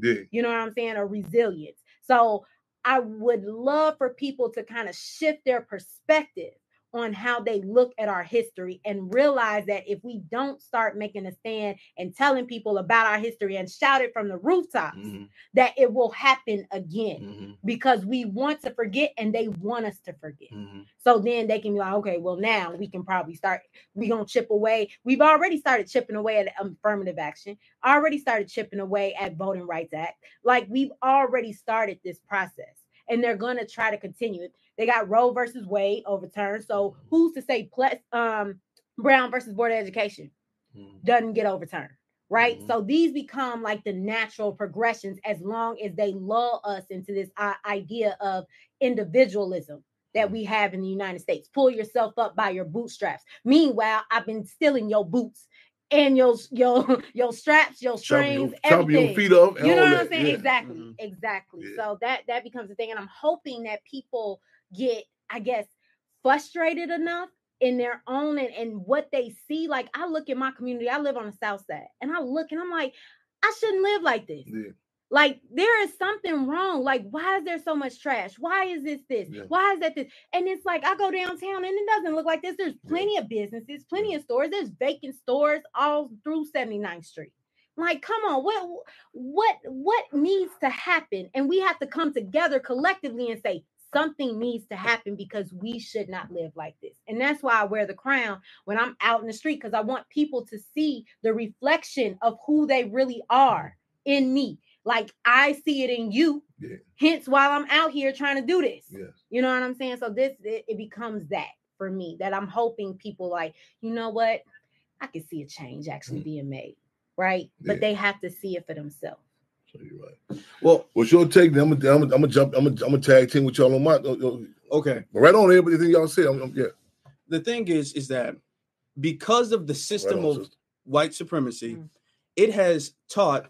Yeah. You know what I'm saying? Or resilience. So I would love for people to kind of shift their perspective on how they look at our history and realize that if we don't start making a stand and telling people about our history and shout it from the rooftops, that it will happen again because we want to forget and they want us to forget. So then they can be like, okay, well, now we can probably start, we're going to chip away. We've already started chipping away at affirmative action, already started chipping away at Voting Rights Act. Like we've already started this process. And they're going to try to continue it. They got Roe versus Wade overturned. So who's to say Brown versus Board of Education doesn't get overturned, right? So these become like the natural progressions as long as they lull us into this idea of individualism that we have in the United States. Pull yourself up by your bootstraps. Meanwhile, I've been stealing your boots and your straps, your strings, everything. Your feet up. You know what I'm saying? Yeah. Exactly. Yeah. So that becomes a thing. And I'm hoping that people get, I guess, frustrated enough in their own and what they see. Like I look at my community, I live on the South Side, and I look and I'm like, I shouldn't live like this. Yeah. Like there is something wrong. Like, why is there so much trash? Why is this? Yeah. Why is that this? And it's like, I go downtown and it doesn't look like this. There's plenty of businesses, plenty of stores. There's vacant stores all through 79th Street. Like, come on, what needs to happen? And we have to come together collectively and say, something needs to happen because we should not live like this. And that's why I wear the crown when I'm out in the street, because I want people to see the reflection of who they really are in me. Like I see it in you. Yeah. Hence why I'm out here trying to do this. Yes. You know what I'm saying? So it becomes that for me, that I'm hoping people like, you know what? I can see a change actually being made. Right. Yeah. But they have to see it for themselves. So you're right. Well, what's your take? I'm gonna tag team with y'all on my. Okay. Right on everything y'all say. Yeah. The thing is that because of the system of white supremacy, it has taught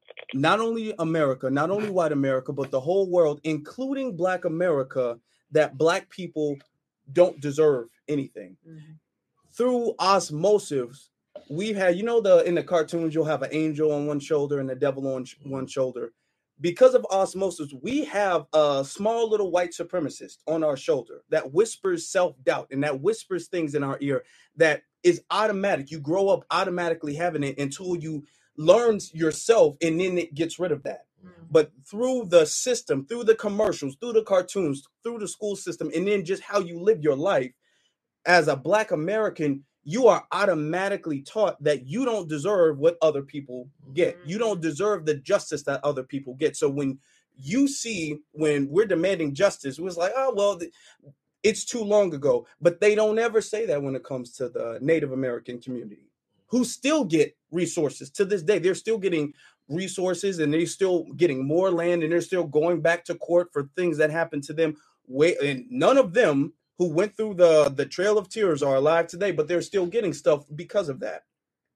not only America, not only white America, but the whole world, including Black America, that Black people don't deserve anything. Through osmosis, we've had, in the cartoons, you'll have an angel on one shoulder and a devil on one shoulder. Because of osmosis, we have a small little white supremacist on our shoulder that whispers self-doubt and that whispers things in our ear that is automatic. You grow up automatically having it until you learn yourself, and then it gets rid of that. But through the system, through the commercials, through the cartoons, through the school system, and then just how you live your life as a Black American, you are automatically taught that you don't deserve what other people get. You don't deserve the justice that other people get. So when you see, when we're demanding justice, it was like, oh, well, it's too long ago. But they don't ever say that when it comes to the Native American community, who still get resources to this day. They're still getting resources and they're still getting more land, and they're still going back to court for things that happened to them. And none of them who went through the Trail of Tears are alive today, but they're still getting stuff because of that.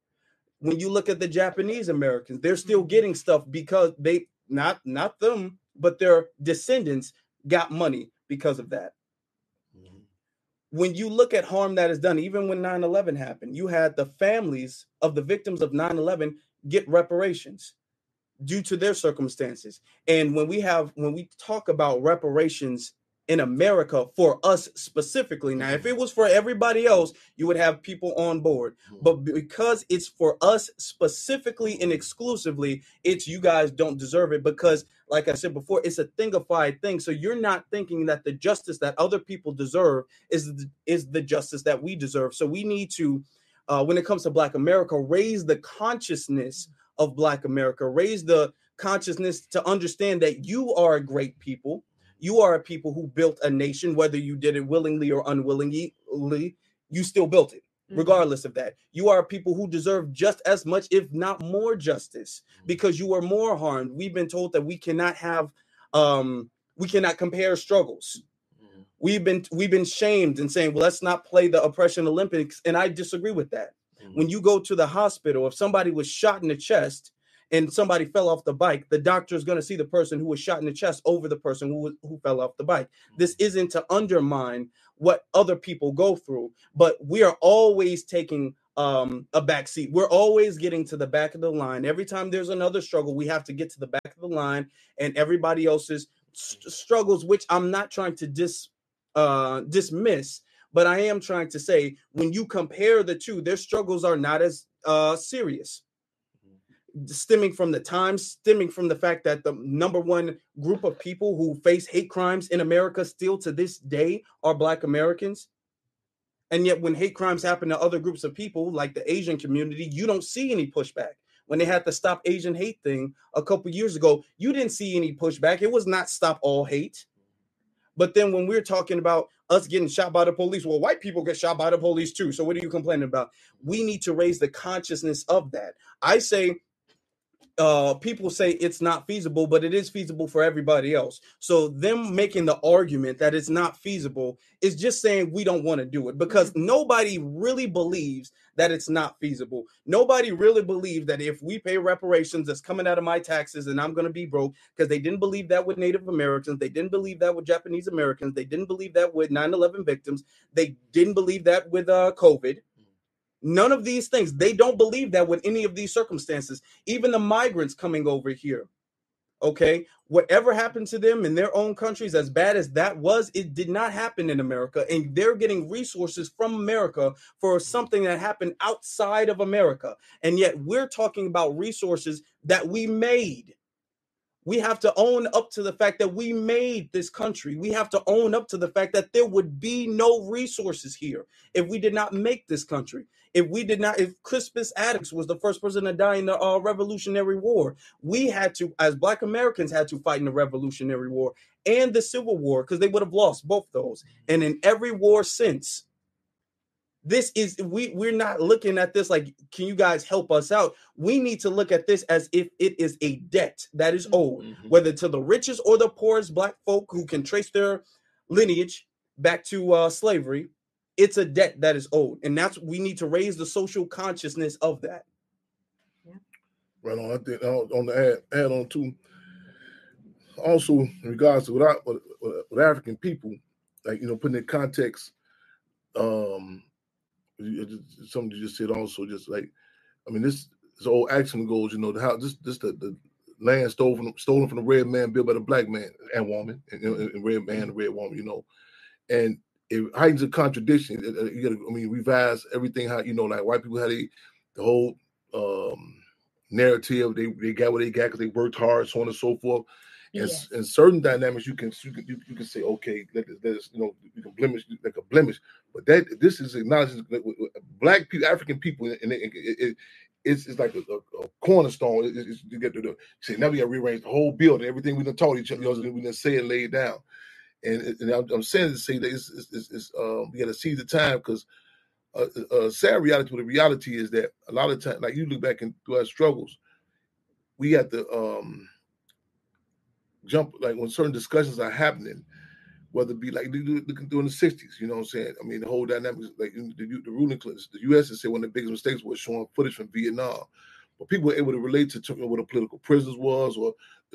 When you look at the Japanese Americans, they're still getting stuff because they, not them, but their descendants got money because of that. When you look at harm that is done, even when 9/11 happened, you had the families of the victims of 9/11 get reparations due to their circumstances. And when we talk about reparations in America for us specifically, now, if it was for everybody else, you would have people on board. But because it's for us specifically and exclusively, it's you guys don't deserve it because, like I said before, it's a thingified thing. So you're not thinking that the justice that other people deserve is the justice that we deserve. So we need to, when it comes to Black America, raise the consciousness of Black America, raise the consciousness to understand that you are a great people. You are a people who built a nation, whether you did it willingly or unwillingly, you still built it. Regardless of that, you are people who deserve just as much, if not more justice, because you were more harmed. We've been told that we cannot compare struggles. We've been shamed and saying, well, let's not play the oppression Olympics. And I disagree with that. When you go to the hospital, if somebody was shot in the chest and somebody fell off the bike, the doctor is going to see the person who was shot in the chest over the person who fell off the bike. This isn't to undermine what other people go through, but we are always taking a back seat. We're always getting to the back of the line. Every time there's another struggle, we have to get to the back of the line, and everybody else's struggles, which I'm not trying to dismiss, but I am trying to say when you compare the two, their struggles are not as serious. Stemming from the fact that the number one group of people who face hate crimes in America still to this day are Black Americans. And yet when hate crimes happen to other groups of people, like the Asian community, you don't see any pushback. When they had the Stop Asian Hate thing a couple years ago, you didn't see any pushback. It was not Stop All Hate. But then when we're talking about us getting shot by the police, well, white people get shot by the police too. So what are you complaining about? We need to raise the consciousness of that. I say, people say it's not feasible, but it is feasible for everybody else. So them making the argument that it's not feasible is just saying we don't want to do it, because nobody really believes that it's not feasible. Nobody really believes that if we pay reparations that's coming out of my taxes and I'm going to be broke, because they didn't believe that with Native Americans. They didn't believe that with Japanese Americans. They didn't believe that with 9/11 victims. They didn't believe that with COVID. None of these things. They don't believe that with any of these circumstances. Even the migrants coming over here. Okay. Whatever happened to them in their own countries, as bad as that was, it did not happen in America. And they're getting resources from America for something that happened outside of America. And yet we're talking about resources that we made. We have to own up to the fact that we made this country. We have to own up to the fact that there would be no resources here if we did not make this country. If Crispus Attucks was the first person to die in the Revolutionary War, we had to, as Black Americans, had to fight in the Revolutionary War and the Civil War, because they would have lost both those. And in every war since, we're not looking at this like, can you guys help us out? We need to look at this as if it is a debt that is owed, whether to the richest or the poorest Black folk who can trace their lineage back to slavery. It's a debt that is owed, and we need to raise the social consciousness of that. Yeah. Right on. I think on the add on too. Also, in regards to with African people, like putting in context, something you just said. Also, just like, this old axiom goes, the land stolen from the red man, built by the black man and woman, and red man and red woman, and it heightens a contradiction. You gotta, revise everything. How like white people had the whole narrative. They got what they got because they worked hard, so on and so forth. Yes. And certain dynamics you can say, okay, let us you can blemish like a blemish, but this is acknowledging Black people, African people, and it's like a cornerstone. You get to say now we got to rearrange the whole building, everything we done taught each other, we done say and lay it down. And I'm saying to say that we got to seize the time, because sad reality. The reality is that a lot of time, like you look back through our struggles, we have to jump, like when certain discussions are happening, whether it be like during the 60s, you know what I'm saying? The whole dynamic, like the ruling class, the U.S. has said one of the biggest mistakes was showing footage from Vietnam, but people were able to relate to what a political prisoners was, or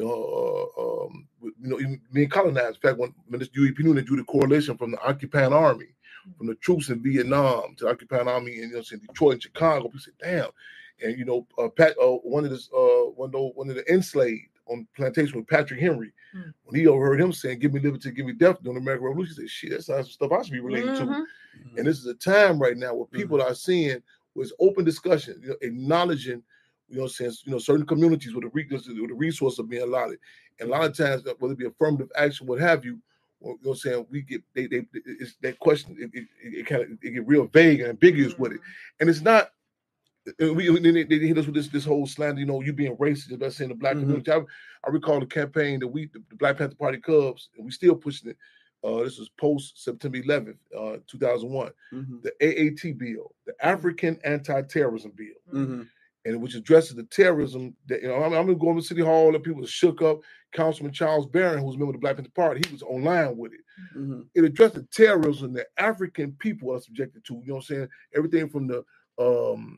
being colonized. In fact, when this UEP knew, they drew the correlation from the occupying army, from the troops in Vietnam to the occupying army in Detroit and Chicago. People said, "Damn!" And one of the enslaved on plantation with Patrick Henry, when he overheard him saying, "Give me liberty, give me death," during the American Revolution, he said, "Shit, that's not stuff I should be relating to." And this is a time right now where people are seeing with open discussion, acknowledging, certain communities with the resource of being allotted. And a lot of times, whether it be affirmative action, what have you, we get it's that question. It get real vague and ambiguous with it, and it's not. They hit us with this whole slander. You being racist. That's saying the Black community. I recall the campaign that the Black Panther Party Cubs, and we still pushing it. This was post September 11th, 2001. The AAT bill, the African Anti-Terrorism Bill. And which addresses the terrorism that, I'm going to City Hall and people shook up. Councilman Charles Barron, who was a member of the Black Panther Party, he was online with it. It addressed the terrorism that African people are subjected to. Everything from the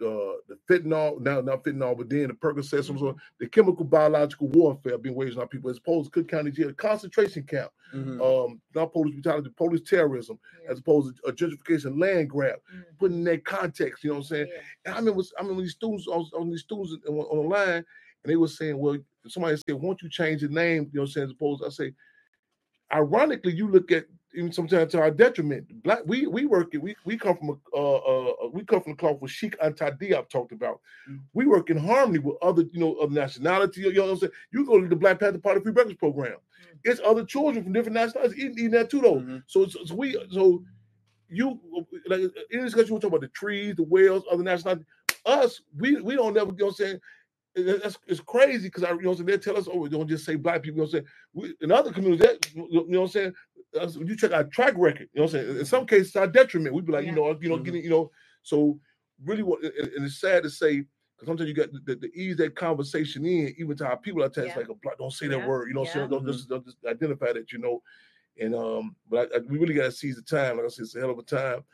fentanyl, not fentanyl, but then the Percocet, the chemical biological warfare being waged on people, as opposed to Cook County Jail, a concentration camp, not police brutality, police terrorism, as opposed to a gentrification land grab, putting in that context, you know what I'm saying? And I remember these students on the line, and they were saying, well, somebody said, won't you change the name, you know what I'm saying, as opposed, I say, ironically, you look at even sometimes to our detriment. We come from the cloth with Sheikh Anta Diop talked about. We work in harmony with other, other nationality. You know what I'm saying? You go to the Black Panther Party Free Breakfast Program. It's other children from different nationalities eating that too, though. So you like in this discussion, we talk about the trees, the whales, other nationalities. Us, we don't never, you know what I'm saying? It's crazy because they tell us, oh, don't just say black people. You know what I'm saying? In other communities, you know what I'm saying? You check our track record. You know what I'm saying? In some cases, our detriment. We'd be like, getting, So really, and it's sad to say because sometimes you got to ease that conversation in, even to our people. I tell you, it's like a black. Don't say that word. You know what I'm saying? Don't just identify that. And but we really got to seize the time. Like I said, it's a hell of a time.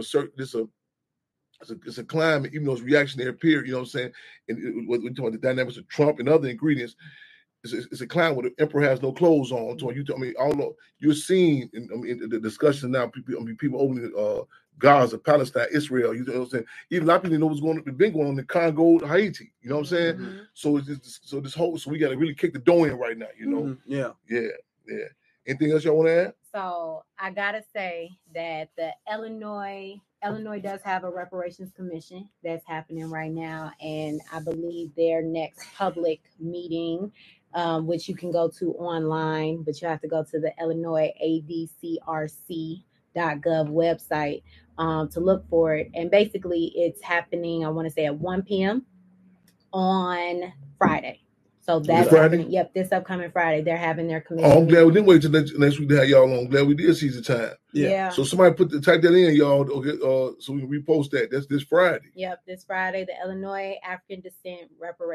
It's a climate, even though it's reactionary period, you know what I'm saying? And we're talking about the dynamics of Trump and other ingredients. It's a climate where the emperor has no clothes on. So I don't know. You're seeing in the discussion now, people opening Gaza, Palestine, Israel. You know what I'm saying? Even a lot of people know what's been going on in Congo, Haiti. You know what I'm saying? So so we got to really kick the door in right now. Yeah. Anything else y'all want to add? So I gotta say that the Illinois does have a reparations commission that's happening right now, and I believe their next public meeting, which you can go to online, but you have to go to the Illinois ADCRC.gov website to look for it. And basically, it's happening, I want to say at 1 p.m. on Friday. So that's happening. Yep, this upcoming Friday, they're having their commission. Oh, I'm glad we didn't wait till next week to have y'all on. I'm glad we did seize the time. Yeah. So somebody type that in, y'all. Okay, so we can repost that. That's this Friday. Yep, this Friday, the Illinois African Descent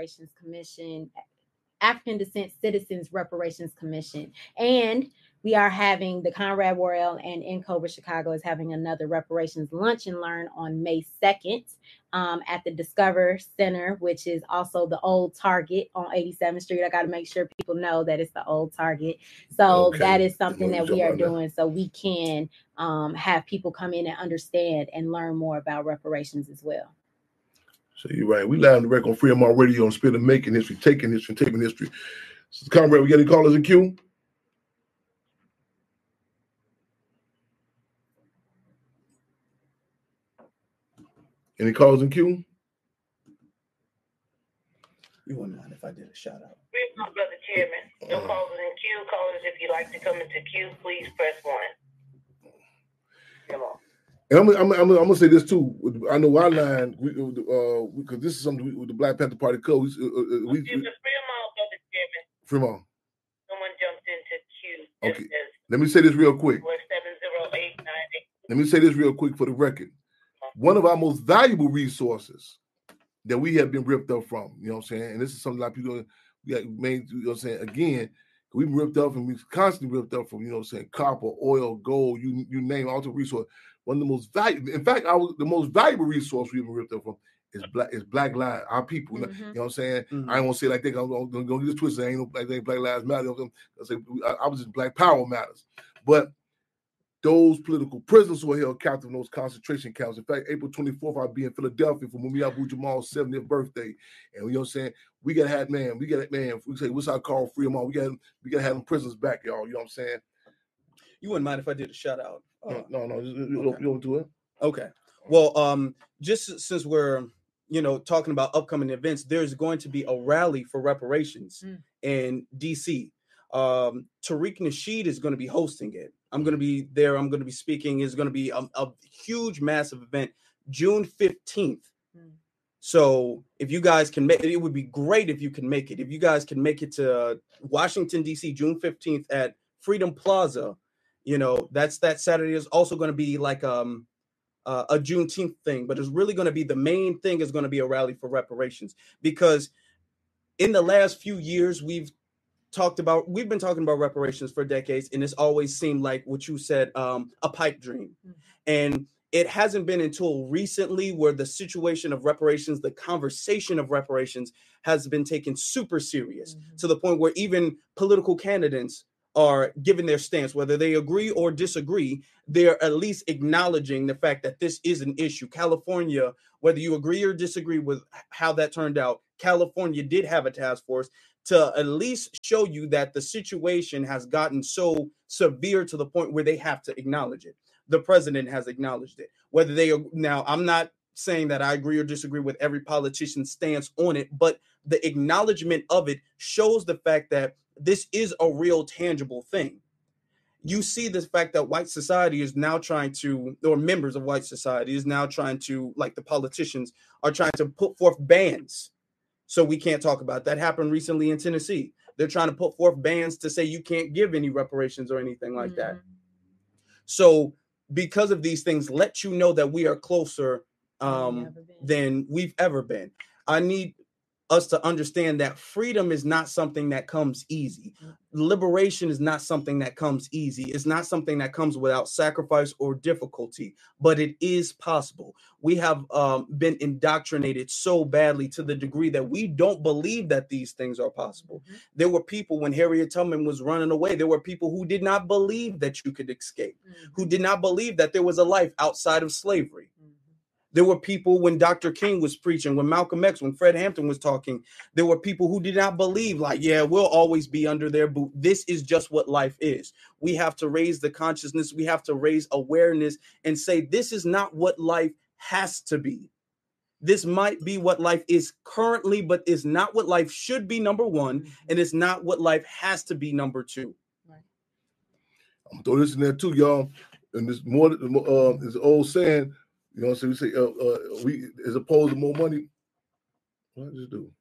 Citizens Reparations Commission, and we are having the Conrad Royal and In Cobra Chicago is having another reparations lunch and learn on May 2nd at the Discover Center, which is also the old Target on 87th Street. I got to make sure people know that it's the old Target. So that is something that we are doing so we can have people come in and understand and learn more about reparations as well. So you're right. We live on the record on Freedom Radio on Spin of Making History, Taking History, and Taping History. So, Conrad, we got any callers in queue? Any callers in queue? You wouldn't mind if I did a shout out. Brother Chairman, no callers in queue. Callers, if you'd like to come into queue, please press 1. Come on. And I'm gonna say this too. I know our line because this is something with the Black Panther Party code. Excuse me, Fremont, Brother Chairman. Fremont. Someone jumped into queue. Okay. Let me say this real quick. 70898. Let me say this real quick for the record. One of our most valuable resources that we have been ripped up from, you know what I'm saying? And this is something a lot of people made, you know what I'm saying? Again, we've been ripped up and we've constantly ripped up from, you know what I'm saying, copper, oil, gold, you name all the resource. One of the most valuable, in fact, the most valuable resource we've been ripped up from is black lives, our people. You know what I'm saying? I don't want to say like that. I'm going to get this twisted. Ain't no black lives matter. I was just black power matters. But those political prisoners who were held captive in those concentration camps. In fact, April 24th, I'll be in Philadelphia for Mumia Abu-Jamal's 70th birthday. And you know what I'm saying? We gotta have we say, what's our call, free them all? We gotta have them prisoners back, y'all. You know what I'm saying? You wouldn't mind if I did a shout out? No, you don't do it. Okay. Well, just since we're talking about upcoming events, there's going to be a rally for reparations in DC. Tariq Nasheed is going to be hosting it. I'm going to be there. I'm going to be speaking. It's going to be a huge, massive event, June 15th. So if you guys can make it, it would be great if you can make it. If you guys can make it to Washington, D.C., June 15th at Freedom Plaza, that Saturday is also going to be like a Juneteenth thing. But it's really going to be the main thing is going to be a rally for reparations, because in the last few years, we've been talking about reparations for decades, and it's always seemed like what you said, a pipe dream. And it hasn't been until recently where the situation of reparations, the conversation of reparations has been taken super serious to the point where even political candidates are giving their stance, whether they agree or disagree, they're at least acknowledging the fact that this is an issue. California, whether you agree or disagree with how that turned out, California did have a task force to at least show you that the situation has gotten so severe to the point where they have to acknowledge it. The president has acknowledged it. Whether they are now, I'm not saying that I agree or disagree with every politician's stance on it, but the acknowledgement of it shows the fact that this is a real tangible thing. You see the fact that white society is now trying to, or members of white society is now trying to, like the politicians are trying to put forth bans. So we can't talk about that. Happened recently in Tennessee. They're trying to put forth bans to say you can't give any reparations or anything like that. So because of these things, let you know that we are closer than we've ever been. I need us to understand that freedom is not something that comes easy. Liberation is not something that comes easy. It's not something that comes without sacrifice or difficulty, but it is possible. We have been indoctrinated so badly to the degree that we don't believe that these things are possible. There were people when Harriet Tubman was running away, there were people who did not believe that you could escape, who did not believe that there was a life outside of slavery. There were people when Dr. King was preaching, when Malcolm X, when Fred Hampton was talking, there were people who did not believe like, yeah, we'll always be under their boot. This is just what life is. We have to raise the consciousness. We have to raise awareness and say, this is not what life has to be. This might be what life is currently, but is not what life should be, number one, and it's not what life has to be, number two. I'm gonna throw this in there too, y'all. And this more, this old saying, you know, so we say, we as opposed to more money. What did I just do?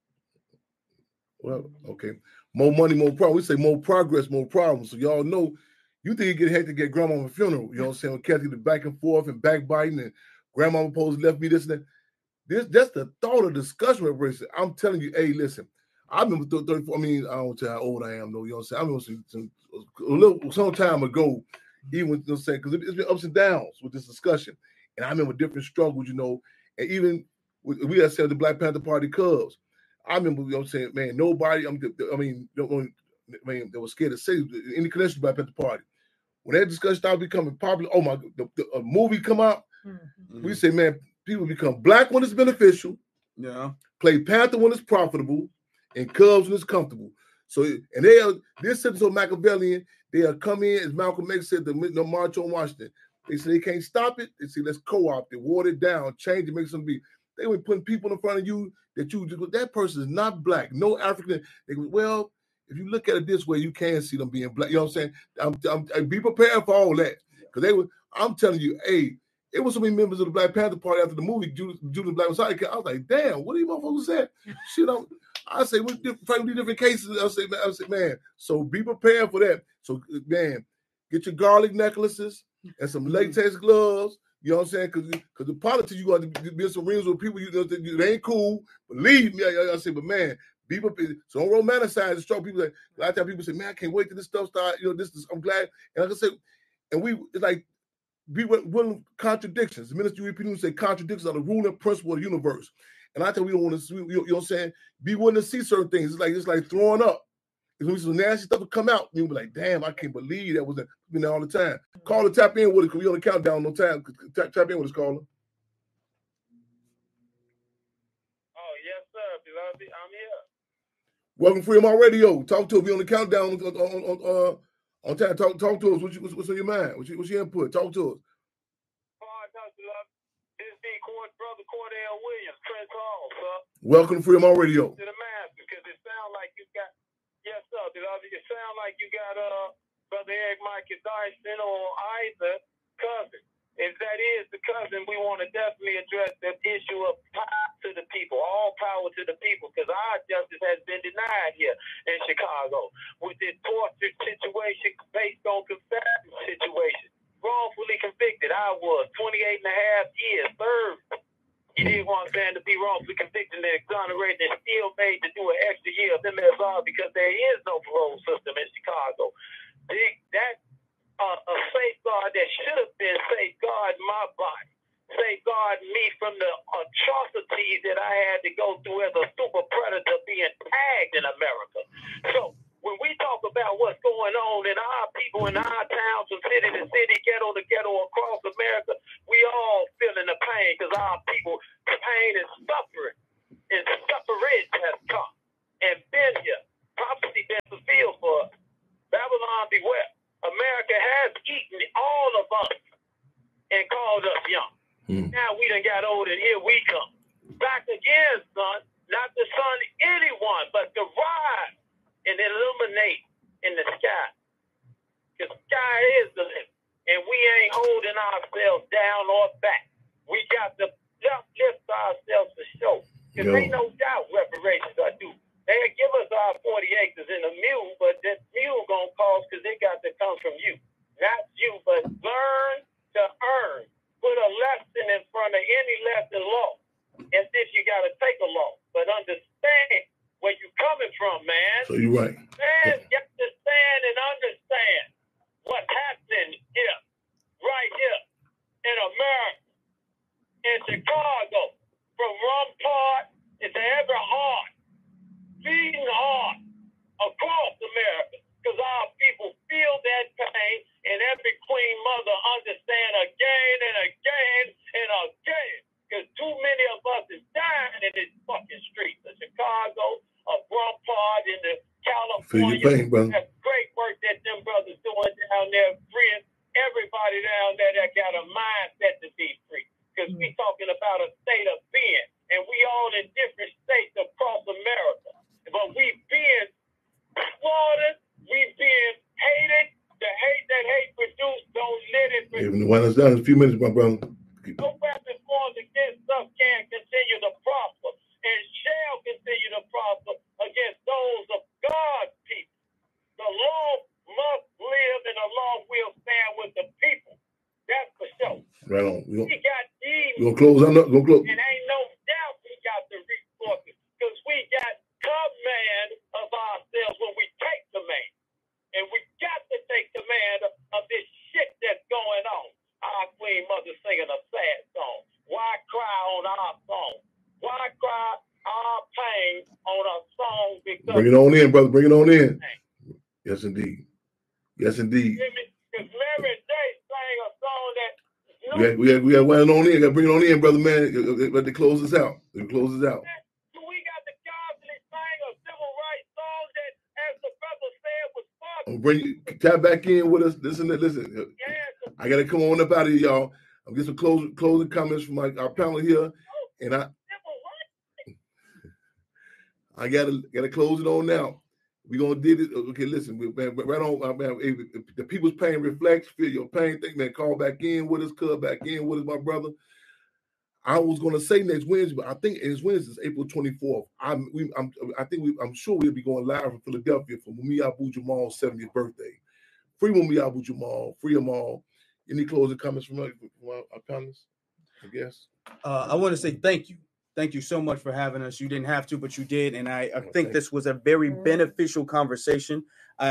Well, okay, more money, more problem. We say more progress, more problems. So y'all know, you think you get hectic to get grandma a funeral. You know what I'm saying? When Kathy the back and forth and backbiting and grandma supposed to left me this and that. That's the thought of discussion reparation. I'm telling you, hey, listen, I remember 34. I mean, I don't tell how old I am, though. You know what I'm saying? I remember some time ago, even you know what I'm saying, because it's been ups and downs with this discussion. And I remember different struggles, you know, and even we had said the Black Panther Party Cubs. I remember, you know what I'm saying, man, nobody, they were scared to say any connection to the Black Panther Party. When that discussion started becoming popular, oh my, a movie come out, we say, man, people become black when it's beneficial, play Panther when it's profitable, and Cubs when it's comfortable. So, and they're sitting so Machiavellian, they'll come in, as Malcolm X said, the March on Washington. They say they can't stop it. They say let's co-opt it, water it down, change it, make something be. They were putting people in front of you that person is not black, no African. They go, well, if you look at it this way, you can see them being black. You know what I'm saying? I'm be prepared for all that, because I'm telling you, hey, it was so many members of the Black Panther Party after the movie Judas Black Messiah. I was like, damn, what are you motherfuckers saying? Shit, I say we different cases. I say, man. So be prepared for that. So, man, get your garlic necklaces and some latex gloves. You know what I'm saying? Because the politics, you got to be in some rings with people you know they ain't cool. Believe me, I say, but man, be prepared. So don't romanticize the struggle. People, a lot of times people say, man, I can't wait till this stuff start. You know, this is. I'm glad. And like I said, and it's like be willing contradictions. The Minister UEP News say contradictions are the ruling principle of the universe. And I tell you, we don't want to. You know what I'm saying? Be willing to see certain things. It's like throwing up. When some nasty stuff will come out, you'll be like, damn, I can't believe that was been there all the time. Caller, tap in with us, because we on the countdown, no time. Tap in with us, caller. Oh, yes, sir, beloved. I'm here. Welcome, Freedom on Radio. Talk to us. We on the countdown on time. Talk to us. What's on your mind? What's your input? Talk to us. This is Brother Cordell Williams, Prince Hall, sir. Welcome to Freedom on Radio. To the master, because it sounds like you got. Yes, sir, beloved. It sounds like you got Brother Eric Michael Dyson or either cousin. If that is the cousin, we want to definitely address the issue of power to the people, all power to the people, because our justice has been denied here in Chicago with this torture situation based on confession situation. Wrongfully convicted, I was 28 and a half years served. You didn't want them to be wrongfully convicted and exonerated and still made to do an extra year of MSR because there is no parole system in Chicago. That a safeguard that should have been safeguard my body, safeguard me from the atrocities that I had to go through as a super predator being tagged in America. So when we talk about what's going on in our people, in our towns, from city to city, ghetto to ghetto across America, we all feeling the pain because our people, pain and suffering has come and been here, prophecy been fulfilled for us. Babylon beware. America has eaten all of us and called us young. Now we done got old and here we come. Back again, son, not to sun anyone, but to rise and illuminate in the sky. The sky is the limit, and we ain't holding ourselves down or back. We got to lift ourselves to show. Because ain't no doubt reparations are due. They'll give us our 40 acres in a mule, but that mule gonna cost because it got to come from you. Not you, but learn to earn. Put a lesson in front of any lesson law. As if you got to take a law. But understand where you coming from, man. So you're right. Man, get to stand and understand what's happening here, right here in America, in Chicago, from Rumpart to every heart, beating heart across America, because our people feel that pain, and every queen mother understand again and again and again, because too many of us is dying in this fucking streets of Chicago, of Rumpart, in the California. Feel your pain, brother. That's great work that them brothers doing down there, freeing everybody down there that got a mindset to be free. Because we talking about a state of being, and we all in different states across America. But we being slaughtered, we being hated. The hate that hate produced, don't let it produce. Even wind us down in a few minutes, my brother. No weapon formed against us can continue to prosper, and shall continue to prosper against those of God's people. The law must live, and the law will stand with the people. That's for sure. Right on. We got these. We're gonna close. I'm not gonna close. And ain't no doubt we got the resources, because we got command of ourselves when we take command. And we got to take command of this shit that's going on. Our queen mother singing a sad song. Why cry on our song? Why cry our pain on a song? Because bring it on in, brother. Bring it on in. Yes, indeed. Yes, indeed. Because Mary J sang a song that we got one on in. Got to bring it on in, brother, man. Let it close us out. Let it close us out. We got the constantly sang a civil rights song that, as the brother said, was fun. I'm bring you tap back in with us. Listen. I gotta come on up out of here, y'all. I'm getting some closing comments from our panel here, and I gotta close it on now. We gonna do it. Okay, listen, right on. Man, if the people's pain reflects. Feel your pain. Think, man, call back in with us. Call back in with us, my brother. I was gonna say next Wednesday, but I think it's Wednesday, April 24th. I'm sure we'll be going live from Philadelphia for Mumia Abu-Jamal's 70th birthday. Free Mumia Abu-Jamal. Free them all. Any closing comments from our panelists? I guess. I want to say thank you. Thank you so much for having us. You didn't have to, but you did, and I think this was a very beneficial conversation.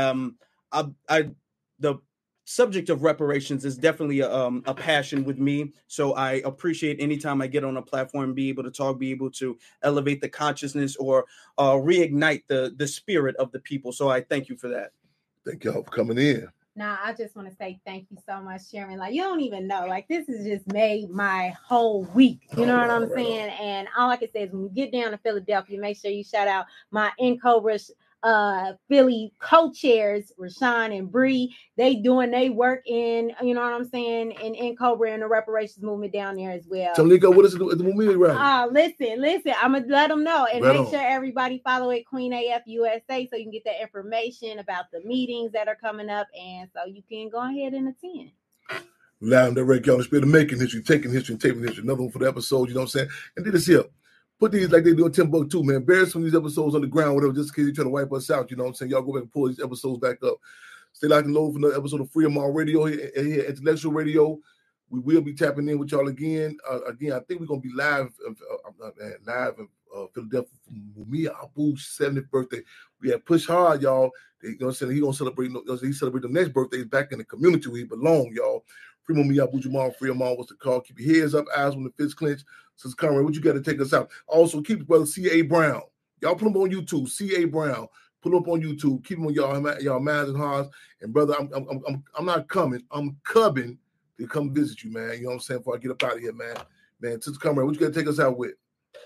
The subject of reparations is definitely a passion with me. So I appreciate anytime I get on a platform, be able to talk, be able to elevate the consciousness or reignite the spirit of the people. So I thank you for that. Thank y'all for coming in. Now, I just want to say thank you so much, Chairman. Like, you don't even know. Like, this has just made my whole week. You know what I'm saying? And all I can say is when you get down to Philadelphia, make sure you shout out my NCOBRA Philly co-chairs, Rashawn and Bree. They doing their work in, you know what I'm saying, in NCOBRA and the reparations movement down there as well. So, Nico, what is it at the movement right? Listen. I'm gonna let them know and make sure everybody follow it, Queen AF USA, so you can get that information about the meetings that are coming up, and so you can go ahead and attend. Live and direct, y'all. The spirit of making history, taking history, and taping history. Another one for the episode. You know what I'm saying? And do this here. Put these like they do in Timbuktu, man. Bury some of these episodes on the ground, whatever, just in case you try to wipe us out. You know what I'm saying? Y'all go back and pull these episodes back up. Stay locked and loaded for another episode of Freedom on Radio here at Intellectual Radio. We will be tapping in with y'all again. I think we're gonna be live Philadelphia for Mumia Abu's 70th birthday. We had Push Hard, y'all. You know what I'm saying? He gonna celebrate. He celebrate the next birthday back in the community where he belong, y'all. Free Mumia Abu Jamal, free Amal was the call. Keep your heads up, eyes on the fist clench. Sister Conrad, what you got to take us out? Also, keep your brother C.A. Brown. Y'all put him on YouTube. C.A. Brown. Put him up on YouTube. Keep him on y'all minds and hearts. And brother, I'm not coming. I'm coming to come visit you, man. You know what I'm saying? Before I get up out of here, man. Man, Sister Conrad, what you got to take us out with?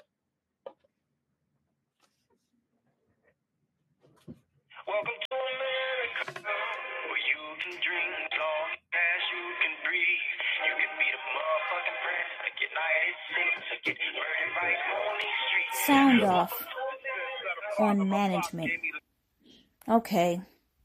Welcome to America, where you can drink all the gas you can breathe. You can be the motherfucking president of United States or get murdered right on these streets. Sound off on management. Okay.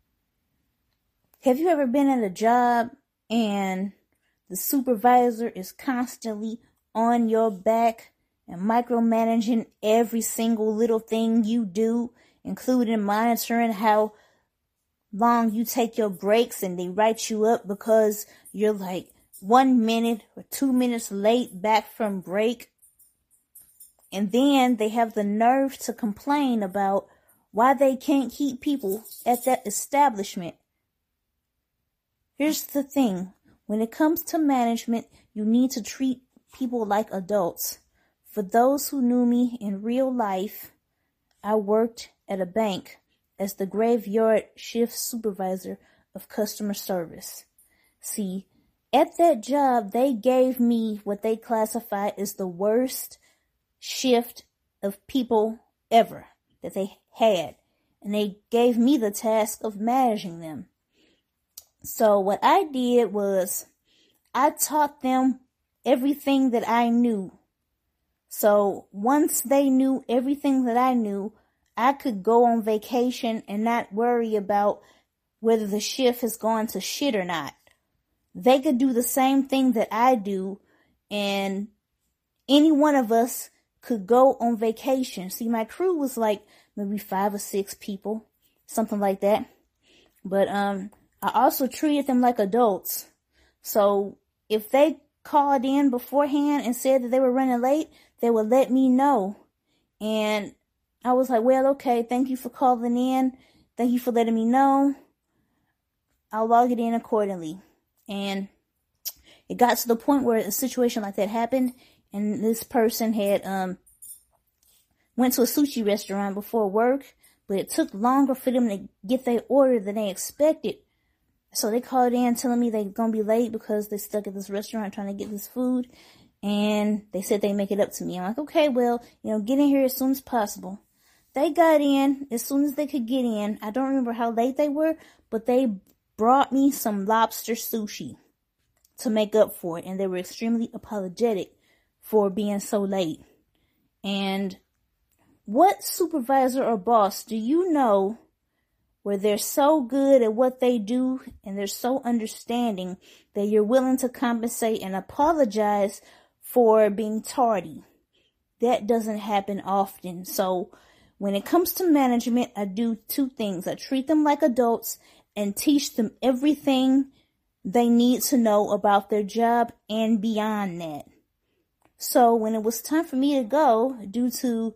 Have you ever been at a job and the supervisor is constantly on your back and micromanaging every single little thing you do, including monitoring how long you take your breaks, and they write you up because you're like 1 minute or 2 minutes late back from break? And then they have the nerve to complain about why they can't keep people at that establishment. Here's the thing. When it comes to management, you need to treat people like adults. For those who knew me in real life, I worked at a bank as the graveyard shift supervisor of customer service. See, at that job, they gave me what they classified as the worst shift of people ever that they had. And they gave me the task of managing them. So what I did was I taught them everything that I knew. So once they knew everything that I knew, I could go on vacation and not worry about whether the shift has gone to shit or not. They could do the same thing that I do, and any one of us could go on vacation. See, my crew was like maybe 5 or 6 people, something like that. But I also treated them like adults. So if they called in beforehand and said that they were running late, they would let me know. And I was like, well, okay, thank you for calling in. Thank you for letting me know. I'll log it in accordingly. And it got to the point where a situation like that happened, and this person had went to a sushi restaurant before work, but it took longer for them to get their order than they expected. So they called in telling me they're going to be late because they're stuck at this restaurant trying to get this food. And they said they'd make it up to me. I'm like, okay, well, get in here as soon as possible. They got in as soon as they could get in. I don't remember how late they were, but they brought me some lobster sushi to make up for it. And they were extremely apologetic for being so late. And what supervisor or boss do you know where they're so good at what they do and they're so understanding that you're willing to compensate and apologize for being tardy? That doesn't happen often. So when it comes to management, I do 2 things. I treat them like adults and teach them everything they need to know about their job and beyond that. So when it was time for me to go, due to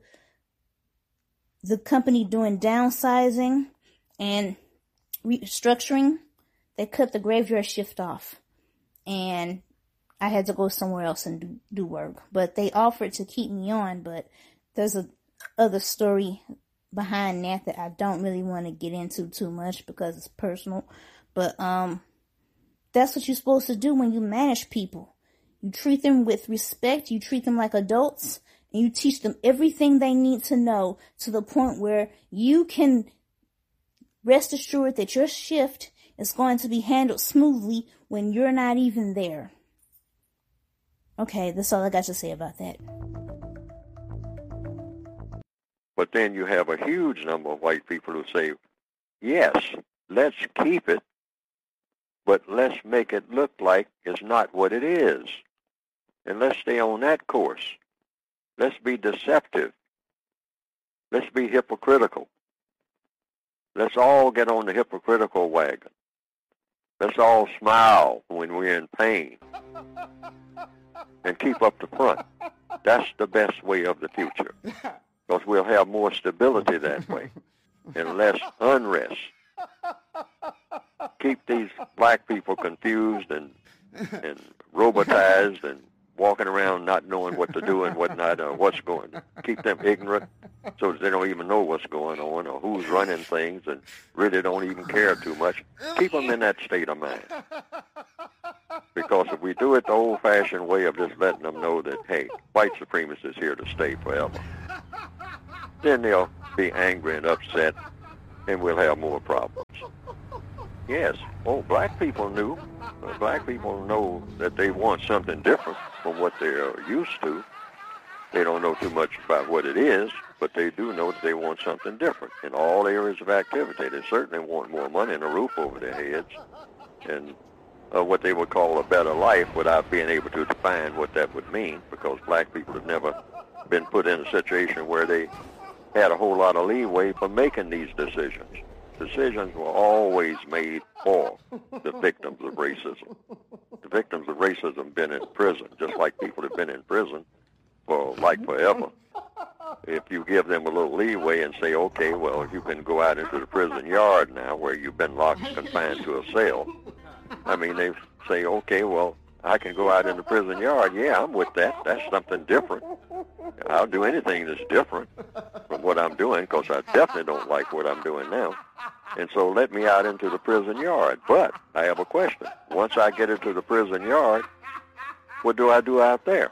the company doing downsizing and restructuring, they cut the graveyard shift off. And I had to go somewhere else and do work. But they offered to keep me on, but there's a other story behind that I don't really want to get into too much because it's personal. But that's what you're supposed to do when you manage people. You treat them with respect, you treat them like adults, and you teach them everything they need to know to the point where you can rest assured that your shift is going to be handled smoothly when you're not even there. Okay, that's all I got to say about that. But then you have a huge number of white people who say, yes, let's keep it, but let's make it look like it's not what it is. And let's stay on that course. Let's be deceptive. Let's be hypocritical. Let's all get on the hypocritical wagon. Let's all smile when we're in pain and keep up the front. That's the best way of the future. because we'll have more stability that way and less unrest. Keep these black people confused and robotized and walking around not knowing what to do and what not, what's going on. Keep them ignorant so that they don't even know what's going on or who's running things and really don't even care too much. Keep them in that state of mind. Because if we do it the old-fashioned way of just letting them know that, hey, white supremacy is here to stay forever, then they'll be angry and upset, and we'll have more problems. Yes, black people knew. Black people know that they want something different from what they're used to. They don't know too much about what it is, but they do know that they want something different in all areas of activity. They certainly want more money and a roof over their heads and what they would call a better life without being able to define what that would mean, because black people have never been put in a situation where they had a whole lot of leeway for making these decisions. Decisions were always made for the victims of racism. The victims of racism have been in prison, just like people have been in prison for like forever. If you give them a little leeway and say, okay, well, you can go out into the prison yard now where you've been locked and confined to a cell. I mean, they say, okay, well, I can go out in the prison yard. Yeah, I'm with that. That's something different. I'll do anything that's different from what I'm doing, because I definitely don't like what I'm doing now. And so let me out into the prison yard. But I have a question. Once I get into the prison yard, what do I do out there?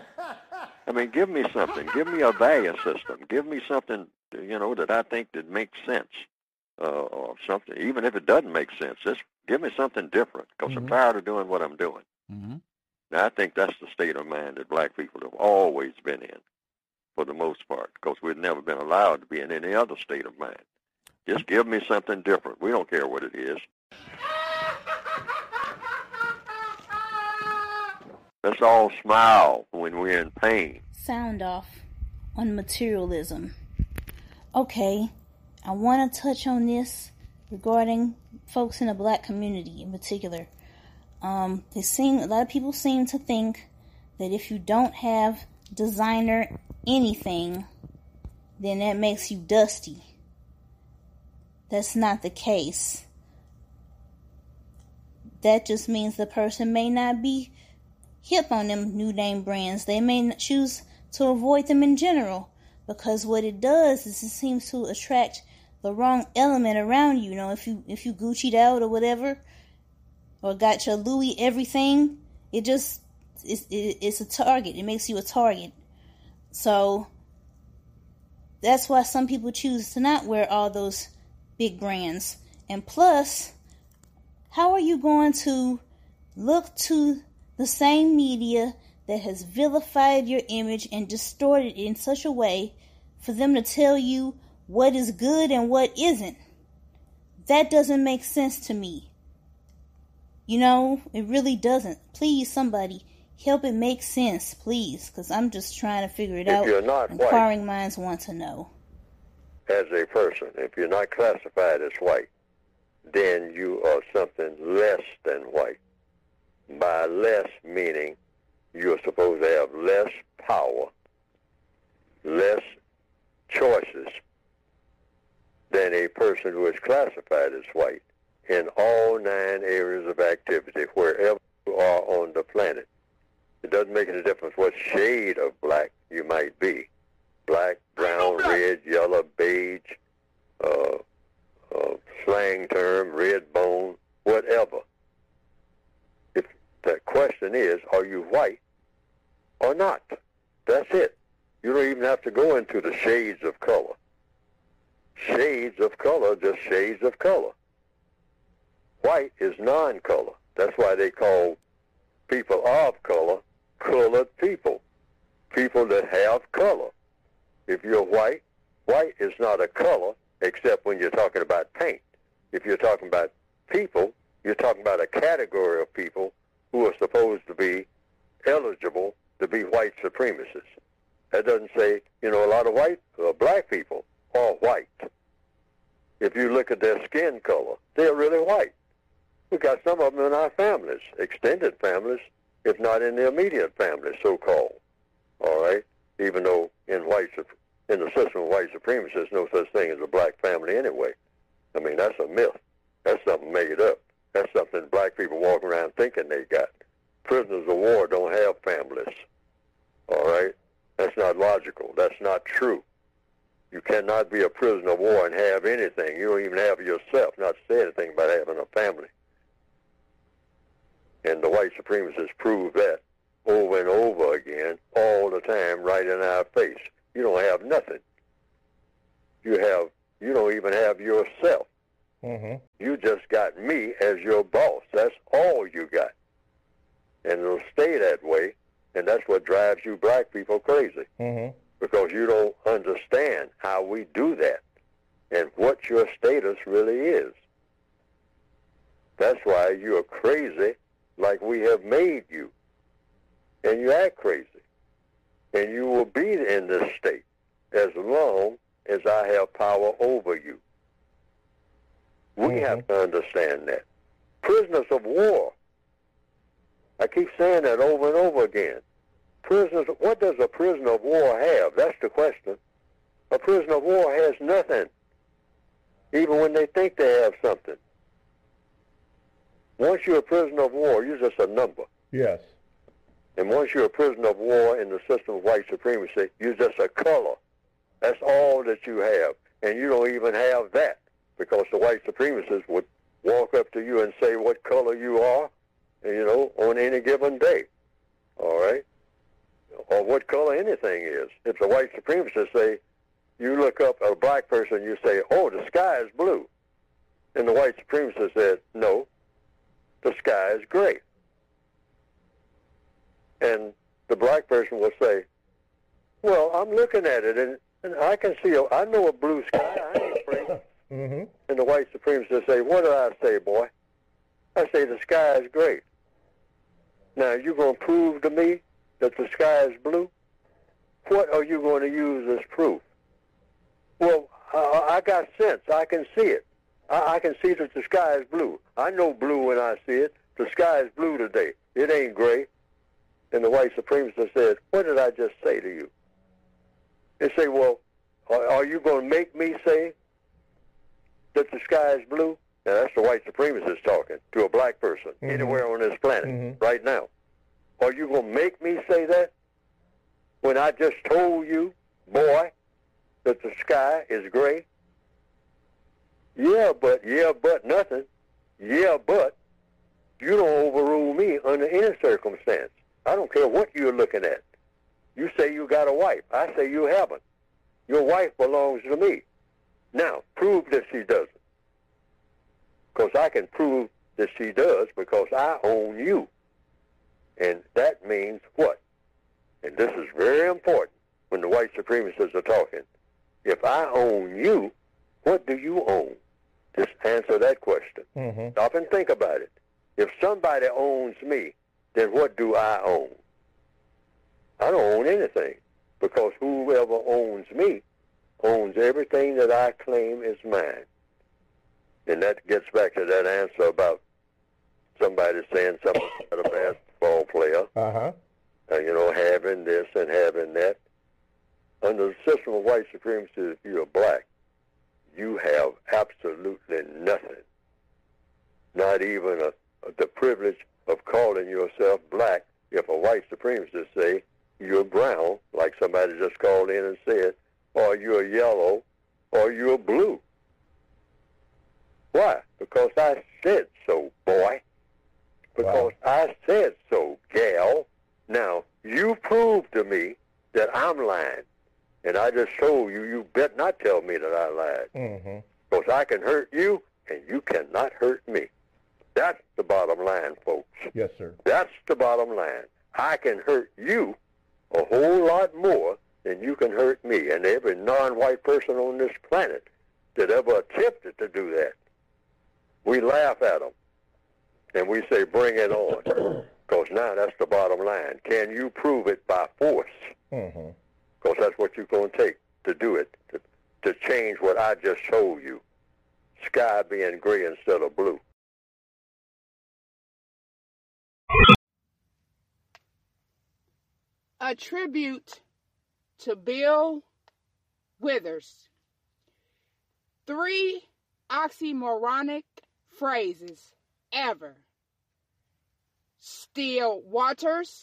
I mean, give me something. Give me a value system. Give me something, that I think that makes sense, or something. Even if it doesn't make sense, just give me something different, because I'm tired of doing what I'm doing. Now, I think that's the state of mind that black people have always been in, for the most part, because we've never been allowed to be in any other state of mind. Just give me something different. We don't care what it is. Let's all smile when we're in pain. Sound off on materialism. Okay, I want to touch on this regarding folks in the black community in particular. A lot of people seem to think that if you don't have designer anything, then that makes you dusty. That's not the case. That just means the person may not be hip on them new name brands. They may choose to avoid them in general, because what it does is it seems to attract the wrong element around you. If you Gucci'd out or whatever, or got your Louis everything, it's a target. It makes you a target. So that's why some people choose to not wear all those big brands. And plus, how are you going to look to the same media that has vilified your image and distorted it in such a way for them to tell you what is good and what isn't? That doesn't make sense to me. It really doesn't. Please, somebody, help it make sense, please, because I'm just trying to figure it out. If you're not inquiring minds want to know. As a person, if you're not classified as white, then you are something less than white. By less meaning you're supposed to have less power, less choices than a person who is classified as white in all 9 areas of activity, wherever you are on the planet. It doesn't make any difference what shade of black you might be. Black, brown, red, yellow, beige, slang term, red bone, whatever. If the question is, are you white or not? That's it. You don't even have to go into the shades of color. Shades of color, just shades of color. White is non-color. That's why they call people of color colored people. People that have color. If you're white, white is not a color except when you're talking about paint. If you're talking about people, you're talking about a category of people who are supposed to be eligible to be white supremacists. That doesn't say, a lot of black people are white. If you look at their skin color, they're really white. We got some of them in our families, extended families, if not in the immediate family, so-called. All right? Even though in in the system of white supremacy, there's no such thing as a black family anyway. I mean, that's a myth. That's something made up. That's something black people walk around thinking they got. Prisoners of war don't have families. All right? That's not logical. That's not true. You cannot be a prisoner of war and have anything. You don't even have yourself, not say anything about having a family. And the white supremacists prove that over and over again, all the time, right in our face. You don't have nothing. You don't even have yourself. Mm-hmm. You just got me as your boss. That's all you got. And it'll stay that way, and that's what drives you black people crazy. Mm-hmm. Because you don't understand how we do that and what your status really is. That's why you're crazy like we have made you. And you act crazy. And you will be in this state as long as I have power over you. We have to understand that. Prisoners of war. I keep saying that over and over again. Prisoners, what does a prisoner of war have? That's the question. A prisoner of war has nothing, even when they think they have something. Once you're a prisoner of war, you're just a number. Yes. And once you're a prisoner of war in the system of white supremacy, you're just a color. That's all that you have. And you don't even have that, because the white supremacists would walk up to you and say what color you are, on any given day. All right? Or what color anything is. If the white supremacists say, you look up a black person, you say, oh, the sky is blue. And the white supremacist said, no, the sky is gray. And the black person will say, well, I'm looking at it, and I can see, I know a blue sky, I ain't afraid. Mm-hmm. And the white supremacists say, what did I say, boy? I say the sky is gray. Now, you going to prove to me that the sky is blue? What are you going to use as proof? Well, I got sense. I can see it. I can see that the sky is blue. I know blue when I see it. The sky is blue today. It ain't gray. And the white supremacist said, what did I just say to you? They say, well, are you going to make me say that the sky is blue? Now, that's the white supremacist talking to a black person anywhere on this planet right now. Are you going to make me say that when I just told you, boy, that the sky is gray? Yeah, but nothing. Yeah, but you don't overrule me under any circumstance. I don't care what you're looking at. You say you got a wife. I say you haven't. Your wife belongs to me. Now, prove that she doesn't. Because I can prove that she does because I own you. And that means what? And this is very important when the white supremacists are talking. If I own you, what do you own? Just answer that question. Mm-hmm. Stop and think about it. If somebody owns me, then what do I own? I don't own anything, because whoever owns me owns everything that I claim is mine. And that gets back to that answer about somebody saying something about a basketball player, having this and having that. Under the system of white supremacy, if you're black, you have absolutely nothing. Not even the privilege of calling yourself black. If a white supremacist say you're brown, like somebody just called in and said, or you're yellow, or you're blue. Why? Because I said so, boy. Because I said so, gal. Now, you prove to me that I'm lying. And I just told you, you bet not tell me that I lied. Because I can hurt you, and you cannot hurt me. That's the bottom line, folks. Yes, sir. That's the bottom line. I can hurt you a whole lot more than you can hurt me. And every non-white person on this planet that ever attempted to do that, we laugh at them. And we say, bring it on. Because now that's the bottom line. Can you prove it by force? Because that's what you're going to take to do it, to change what I just showed you. Sky being gray instead of blue. A tribute to Bill Withers. 3 oxymoronic phrases ever. Still waters,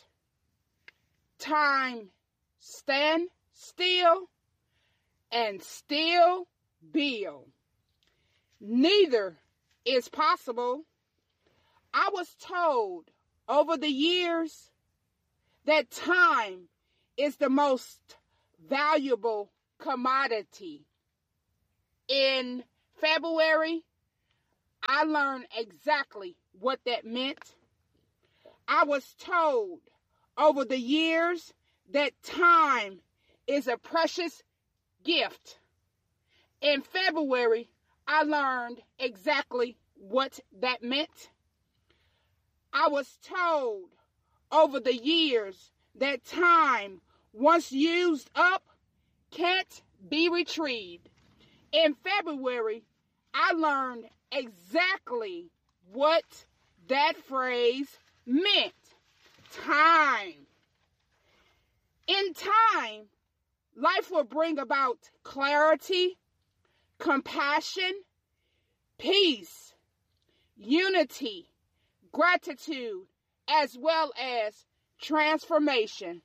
time stand still, and still Bill. Neither is possible. I was told over the years that time is the most valuable commodity. In February, I learned exactly what that meant. I was told over the years that time is a precious gift. In February, I learned exactly what that meant. I was told over the years that time, once used up, can't be retrieved. In February, I learned exactly what that phrase meant. Time. In time, life will bring about clarity, compassion, peace, unity, gratitude, as well as transformation.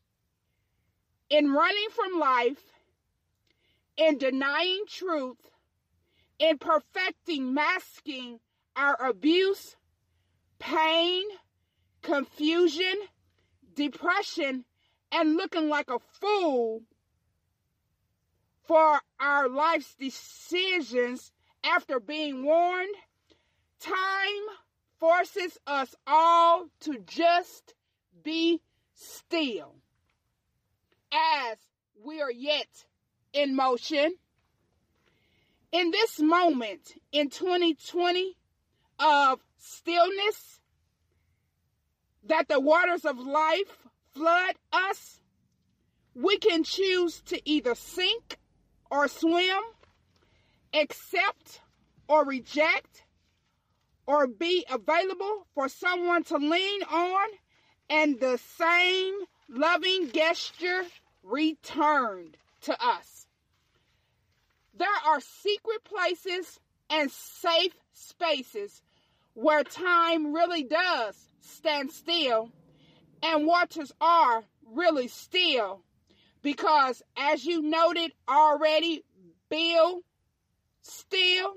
In running from life, in denying truth, in perfecting masking our abuse, pain, confusion, depression, and looking like a fool for our life's decisions after being warned, time forces us all to just be still as we are yet in motion. In this moment in 2020 of stillness, that the waters of life flood us, we can choose to either sink or swim, accept or reject, or be available for someone to lean on, and the same loving gesture returned to us. There are secret places and safe spaces where time really does stand still and waters are really still, because as you noted already, Bill, still,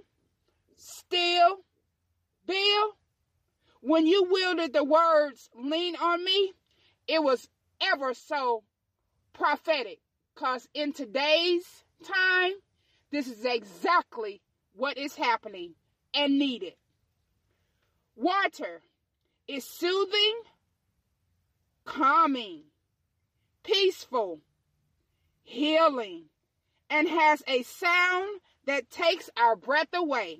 Bill, when you wielded the words lean on me, it was ever so prophetic, because in today's time, this is exactly what is happening and needed. Water is soothing, calming, peaceful, healing, and has a sound that takes our breath away.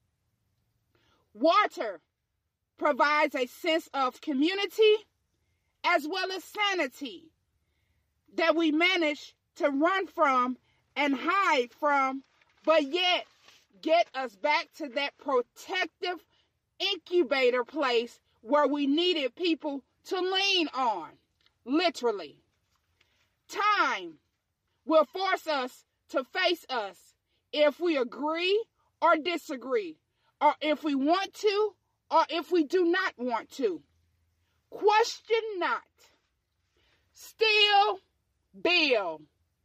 Water provides a sense of community as well as sanity that we manage to run from and hide from, but yet get us back to that protective incubator place where we needed people to lean on, literally. Time will force us to face us if we agree or disagree, or if we want to, or if we do not want to. Question not. Still, Bill,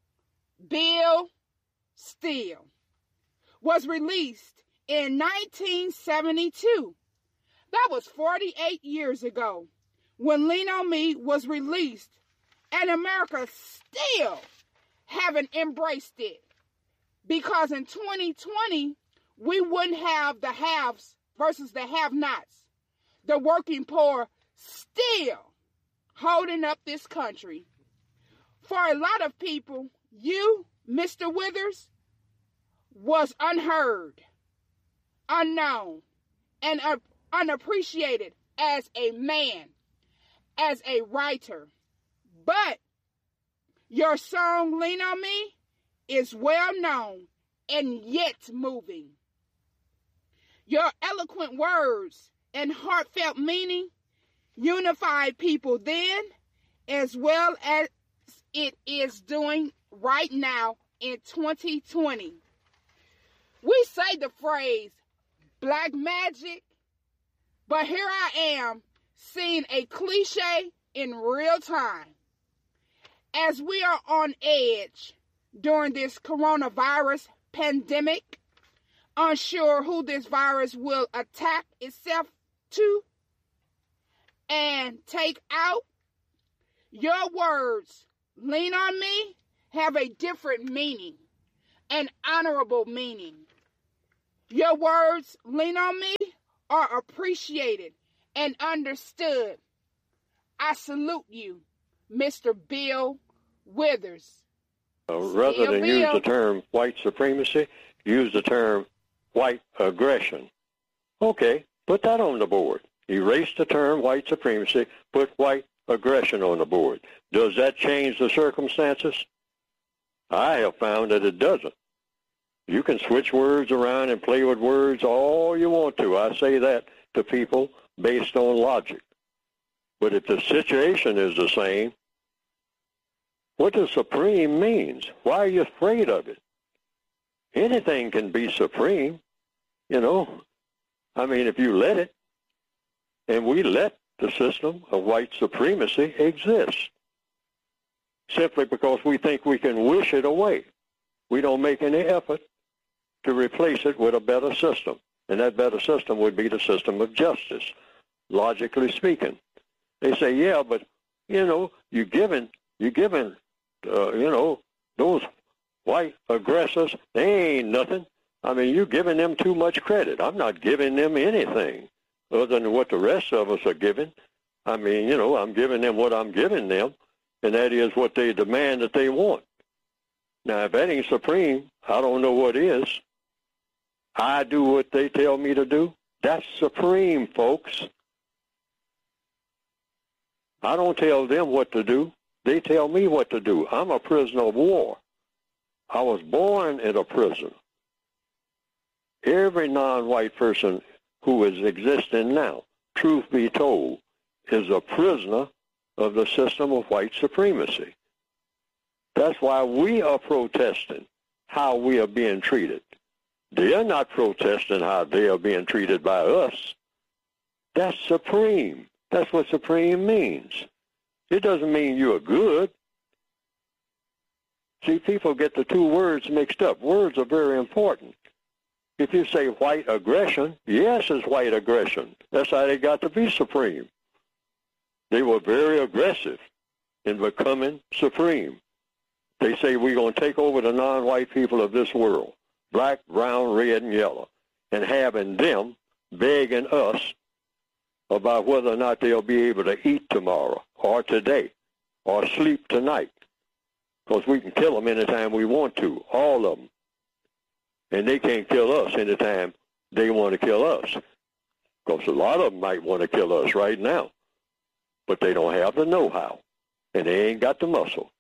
still, was released in 1972. That was 48 years ago when Lean on Me was released, and America still haven't embraced it, because in 2020, we wouldn't have the haves versus the have-nots. The working poor still holding up this country. For a lot of people, you, Mr. Withers, was unheard, unknown, and unappreciated as a man, as a writer. But your song, Lean on Me, is well known and yet moving. Your eloquent words and heartfelt meaning unified people then, as well as it is doing right now in 2020. We say the phrase black magic, but here I am seeing a cliche in real time. As we are on edge during this coronavirus pandemic, unsure who this virus will attack itself to and take out, your words, lean on me, have a different meaning, an honorable meaning. Your words, lean on me, are appreciated and understood. I salute you, Mr. Bill Withers. Rather than use the term white supremacy, use the term white aggression. Okay, put that on the board. Erase the term white supremacy, put white aggression on the board. Does that change the circumstances? I have found that it doesn't. You can switch words around and play with words all you want to. I say that to people based on logic. But if the situation is the same, what does supreme means? Why are you afraid of it? Anything can be supreme, you know. I mean, if you let it, and we let the system of white supremacy exist, simply because we think we can wish it away. We don't make any effort to replace it with a better system. And that better system would be the system of justice, logically speaking. They say, yeah, but, you know, you're giving, those white aggressors, they ain't nothing. I mean, you're giving them too much credit. I'm not giving them anything other than what the rest of us are giving. I mean, you know, I'm giving them what I'm giving them, and that is what they demand that they want. Now, if that ain't supreme, I don't know what is. I do what they tell me to do. That's supreme, folks. I don't tell them what to do. They tell me what to do. I'm a prisoner of war. I was born in a prison. Every non-white person who is existing now, truth be told, is a prisoner of the system of white supremacy. That's why we are protesting how we are being treated. They are not protesting how they are being treated by us. That's supreme. That's what supreme means. It doesn't mean you're good. See, people get the two words mixed up. Words are very important. If you say white aggression, yes, it's white aggression. That's how they got to be supreme. They were very aggressive in becoming supreme. They say we're going to take over the non-white people of this world, black, brown, red, and yellow, and having them begging us about whether or not they'll be able to eat tomorrow or today or sleep tonight, because we can kill them anytime we want to, all of them. And they can't kill us anytime they want to kill us, because a lot of them might want to kill us right now, but they don't have the know-how, and they ain't got the muscle.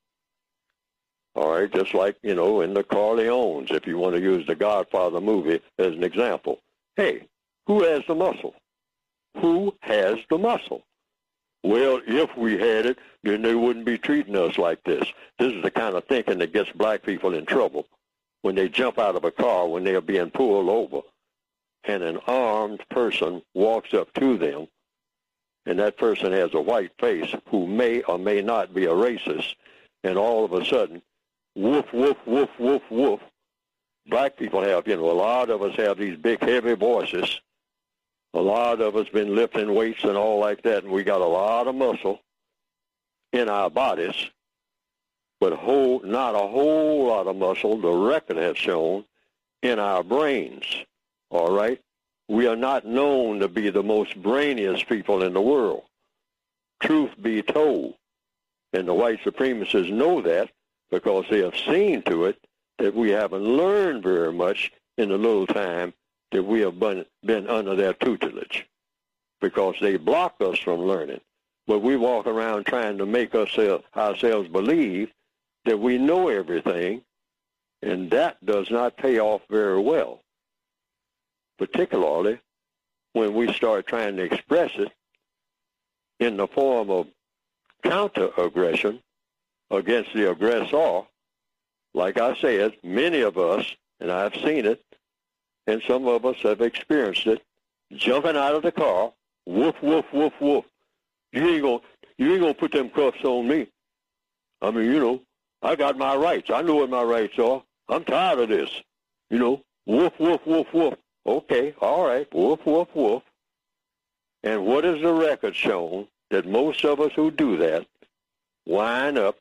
All right, just like, you know, in the Corleones, if you want to use the Godfather movie as an example. Hey, who has the muscle? Who has the muscle? Well, if we had it, then they wouldn't be treating us like this. This is the kind of thinking that gets black people in trouble when they jump out of a car when they are being pulled over, and an armed person walks up to them, and that person has a white face who may or may not be a racist, and all of a sudden, woof, woof, woof, woof, woof. Black people have, you know, a lot of us have these big, heavy voices. A lot of us been lifting weights and all like that, and we got a lot of muscle in our bodies, but not a whole lot of muscle, the record has shown, in our brains, all right? We are not known to be the most brainiest people in the world. Truth be told, and the white supremacists know that because they have seen to it that we haven't learned very much in the little time that we have been under their tutelage, because they block us from learning. But we walk around trying to make ourselves believe that we know everything, and that does not pay off very well, particularly when we start trying to express it in the form of counter-aggression against the aggressor, like I said, many of us, and I've seen it, and some of us have experienced it, jumping out of the car, woof, woof, woof, woof. You ain't gonna put them cuffs on me. I mean, you know, I got my rights. I know what my rights are. I'm tired of this. You know, woof, woof, woof, woof. Okay, all right, woof, woof, woof. And what has the record shown? That most of us who do that wind up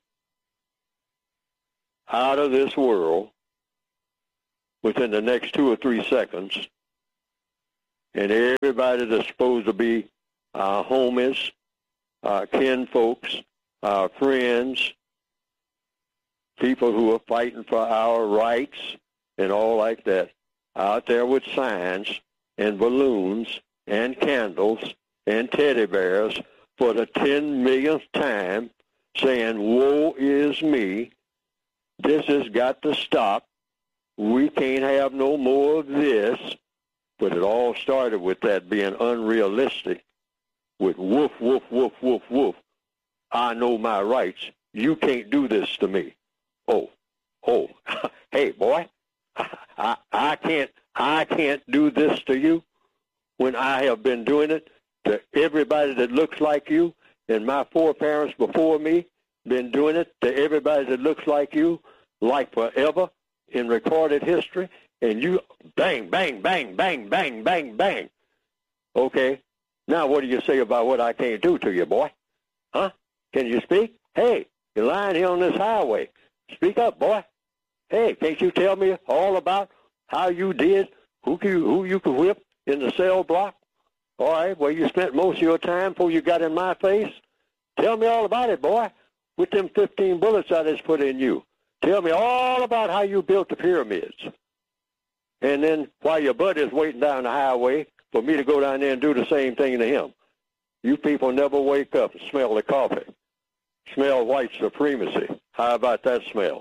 out of this world within the next 2 or 3 seconds. And everybody that's supposed to be our homies, our kin folks, our friends, people who are fighting for our rights and all like that, out there with signs and balloons and candles and teddy bears for the 10 millionth time saying, woe is me, this has got to stop, we can't have no more of this. But it all started with that being unrealistic, with woof, woof, woof, woof, woof. I know my rights. You can't do this to me. Oh, hey, boy, I can't do this to you when I have been doing it to everybody that looks like you, and my foreparents before me been doing it to everybody that looks like you, like forever in recorded history, and you bang, bang, bang, bang, bang, bang, bang. Okay, now what do you say about what I can't do to you, boy? Huh? Can you speak? Hey, you're lying here on this highway. Speak up, boy. Hey, can't you tell me all about how you did, who you could whip in the cell block? All right, where you spent most of your time before you got in my face? Tell me all about it, boy, with them 15 bullets I just put in you. Tell me all about how you built the pyramids. And then while your buddy's waiting down the highway for me to go down there and do the same thing to him. You people never wake up and smell the coffee. Smell white supremacy. How about that smell?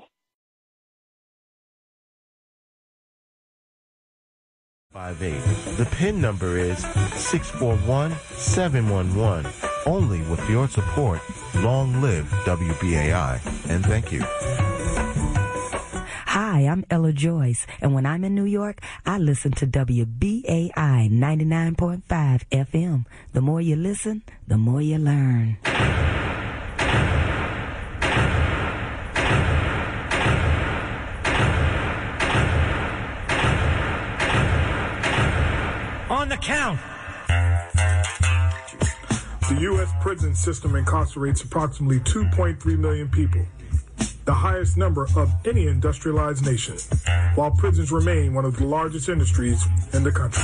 The PIN number is 641-711. Only with your support. Long live WBAI, and thank you. Hi, I'm Ella Joyce, and when I'm in New York, I listen to WBAI 99.5 FM. The more you listen, the more you learn. On the count. The U.S. prison system incarcerates approximately 2.3 million people, the highest number of any industrialized nation, while prisons remain one of the largest industries in the country.